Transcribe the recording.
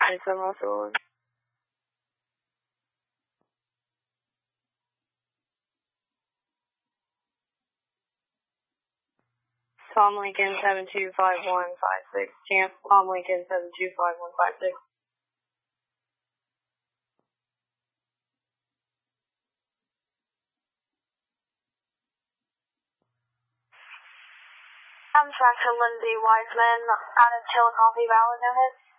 27 Russell. Tom Lincoln 725156. Champ, Tom Lincoln 725156. I'm tracking Lindsay Wiseman out of Chillicothe Valley, go ahead.